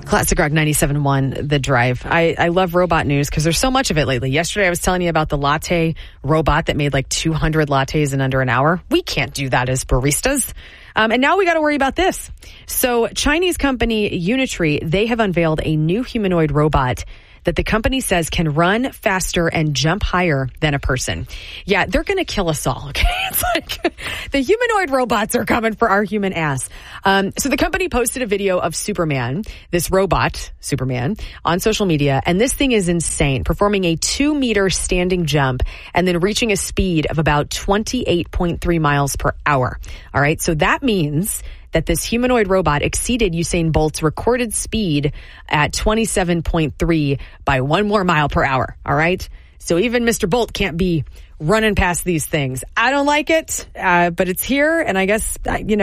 Classic Rock 97.1, The Drive. I love robot news because there's so much of it lately. Yesterday, I was telling you about the latte robot that made like 200 lattes in under an hour. We can't do that as baristas. And now we got to worry about this. So Chinese company Unitree, they have unveiled a new humanoid robot that the company says can run faster and jump higher than a person. Yeah, they're going to kill us all, okay? It's like the humanoid robots are coming for our human ass. So the company posted a video of Superman, this robot, Superman, on social media, and this thing is insane, performing a 2-meter standing jump and then reaching a speed of about 28.3 miles per hour. All right, so that means that this humanoid robot exceeded Usain Bolt's recorded speed at 27.3 by 1 more mile per hour. All right. So even Mr. Bolt can't be running past these things. I don't like it, but it's here. And I guess,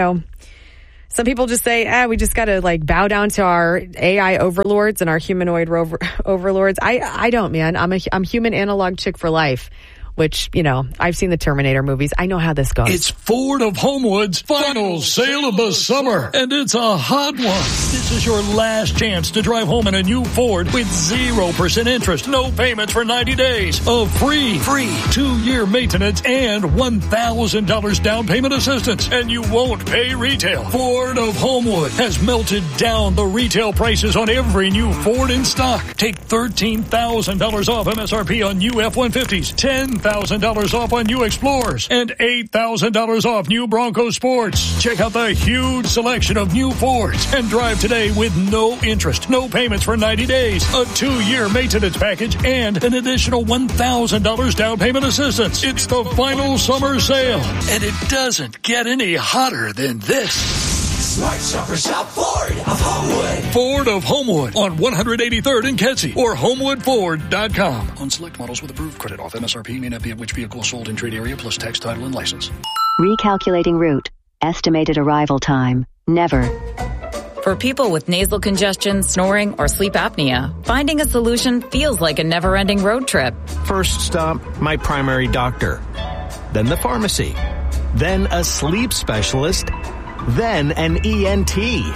some people just say, we just got to like bow down to our AI overlords and our humanoid overlords. I don't, man. I'm human analog chick for life. Which, I've seen the Terminator movies. I know how this goes. It's Ford of Homewood's final sale of the summer, and it's a hot one. This is your last chance to drive home in a new Ford with 0% interest, no payments for 90 days, a free 2-year maintenance, and $1,000 down payment assistance, and you won't pay retail. Ford of Homewood has melted down the retail prices on every new Ford in stock. Take $13,000 off MSRP on new F-150s, $10,000 off on new Explorers, and $8,000 off new Bronco Sports. Check out the huge selection of new Fords and drive today with no interest, no payments for 90 days, a 2-year maintenance package, and an additional $1,000 down payment assistance. It's the final summer sale, and it doesn't get any hotter than this. Smart Shopper Shop Ford of Homewood. Ford of Homewood on 183rd and Kedzie or HomewoodFord.com. On select models with approved credit off MSRP may not be of which vehicle sold in trade area plus tax, title, and license. Recalculating route. Estimated arrival time. Never. For people with nasal congestion, snoring, or sleep apnea, finding a solution feels like a never-ending road trip. First stop, my primary doctor. Then the pharmacy. Then a sleep specialist. Then an ENT.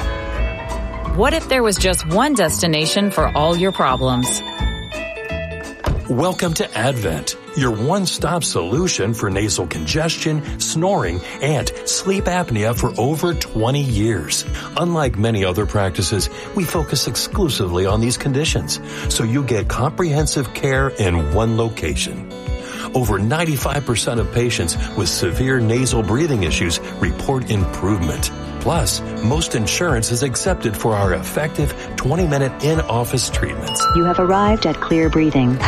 What if there was just one destination for all your problems? Welcome to Advent, your one-stop solution for nasal congestion, snoring, and sleep apnea for over 20 years. Unlike many other practices, we focus exclusively on these conditions, so you get comprehensive care in one location. Over 95% of patients with severe nasal breathing issues report improvement. Plus, most insurance is accepted for our effective 20-minute in-office treatments. You have arrived at Clear Breathing.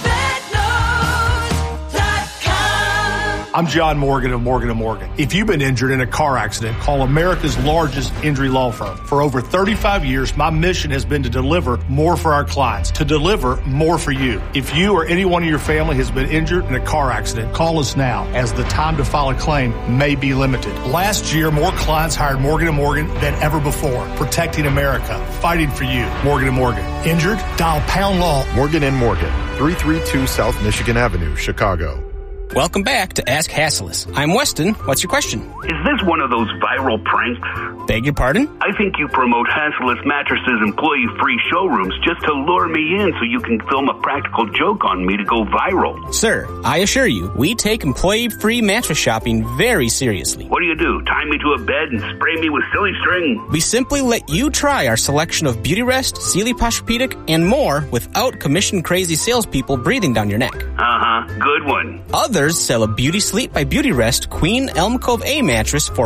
I'm John Morgan of Morgan & Morgan. If you've been injured in a car accident, call America's largest injury law firm. For over 35 years, my mission has been to deliver more for our clients, to deliver more for you. If you or anyone in your family has been injured in a car accident, call us now, as the time to file a claim may be limited. Last year, more clients hired Morgan & Morgan than ever before, protecting America, fighting for you. Morgan & Morgan. Injured? Dial pound law. Morgan & Morgan, 332 South Michigan Avenue, Chicago. Welcome back to Ask Hassles. I'm Weston. What's your question? Is this one of those viral pranks? Beg your pardon? I think you promote Hassles Mattresses employee-free showrooms just to lure me in so you can film a practical joke on me to go viral. Sir, I assure you, we take employee-free mattress shopping very seriously. What do? Tie me to a bed and spray me with silly string? We simply let you try our selection of Beautyrest, Sealy Posturepedic, and more without commission-crazy salespeople breathing down your neck. Good one. Others sell a Beauty Sleep by Beautyrest Queen Elm Cove A mattress for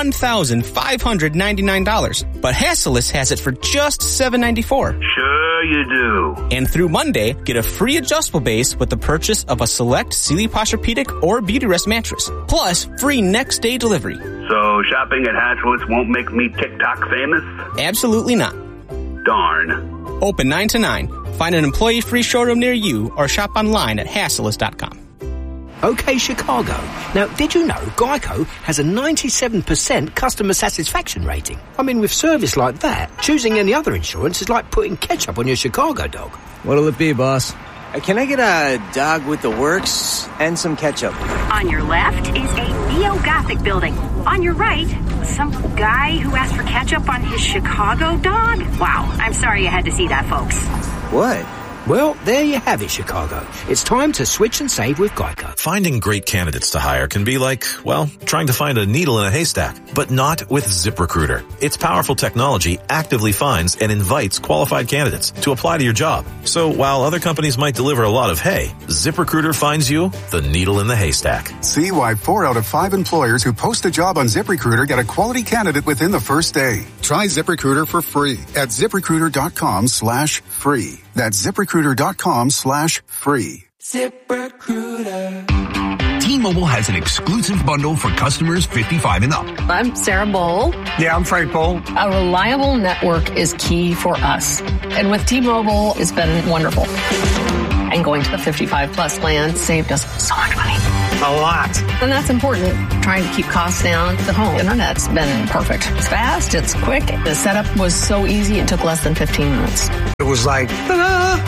$1,599. But Hassles has it for just $794. Sure you do. And through Monday, get a free adjustable base with the purchase of a select Sealy Posturepedic or Beautyrest mattress. Plus, free next day delivery. So shopping at Hassles won't make me TikTok famous? Absolutely not. Darn. Open 9 to 9. Find an employee-free showroom near you or shop online at Hassles.com. OK Chicago. Now, did you know Geico has a 97% customer satisfaction rating? I mean, with service like that, choosing any other insurance is like putting ketchup on your Chicago dog. What'll it be, boss? Can I get a dog with the works and some ketchup? On your left is a neo-Gothic building. On your right, some guy who asked for ketchup on his Chicago dog. Wow, I'm sorry you had to see that, folks. What? Well, there you have it, Chicago. It's time to switch and save with Geico. Finding great candidates to hire can be like, well, trying to find a needle in a haystack, but not with ZipRecruiter. Its powerful technology actively finds and invites qualified candidates to apply to your job. So while other companies might deliver a lot of hay, ZipRecruiter finds you the needle in the haystack. See why 4 out of 5 employers who post a job on ZipRecruiter get a quality candidate within the first day. Try ZipRecruiter for free at ZipRecruiter.com/free. That's ZipRecruiter.com/free. ZipRecruiter. T-Mobile has an exclusive bundle for customers 55 and up. I'm Sarah Bowl. Yeah, I'm Frank Bowl. A reliable network is key for us. And with T-Mobile, it's been wonderful. And going to the 55 plus plan saved us so much money. A lot. And that's important. Trying to keep costs down. The home internet's been perfect. It's fast. It's quick. The setup was so easy. It took less than 15 minutes. It was like, ta-da!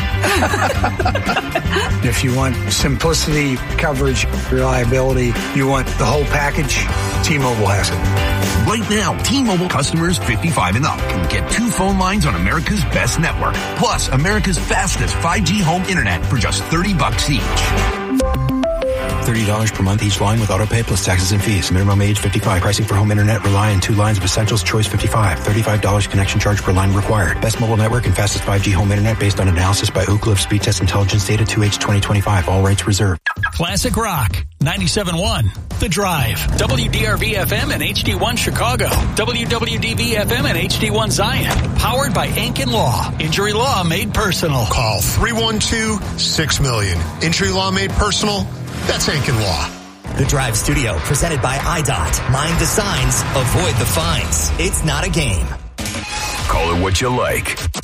If you want simplicity, coverage, reliability, you want the whole package, T-Mobile has it. Right now, T-Mobile customers 55 and up can get 2 phone lines on America's best network, plus America's fastest 5G home internet for just $30 each. $30 per month each line with autopay plus taxes and fees. Minimum age 55. Pricing for home internet rely on 2 lines of Essentials Choice 55. $35 connection charge per line required. Best mobile network and fastest 5G home internet based on analysis by Ookla of Speed Test Intelligence data 2H 2025. All rights reserved. Classic Rock 97.1. The Drive. WDRV-FM and HD1 Chicago. WWDV-FM and HD1 Zion. Powered by Ankin Law. Injury law made personal. Call 312-6000000. Injury law made personal? That's Ankin Law. The Drive Studio, presented by IDOT. Mind the signs, avoid the fines. It's not a game. Call it what you like.